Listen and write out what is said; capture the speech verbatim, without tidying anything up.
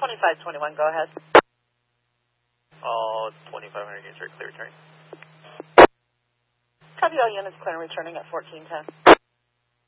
twenty-five twenty-one, go ahead. All twenty-five hundred units are clear returning. Copy, all units clear and returning at fourteen ten.